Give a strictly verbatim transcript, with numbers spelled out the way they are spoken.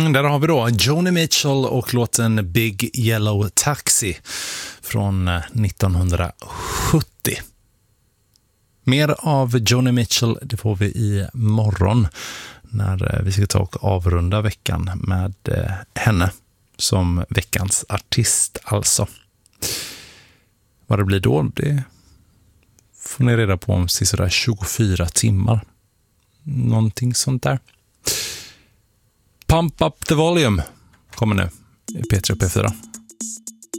Mm, där har vi då Joni Mitchell och låten Big Yellow Taxi från nittonhundrasjuttio. Mer av Joni Mitchell det får vi i morgon när vi ska ta och avrunda veckan med henne som veckans artist alltså. Vad det blir då, det får ni reda på om sådär tjugofyra timmar. Någonting sånt där. Pump up the volume kommer nu i P tre och P fyra.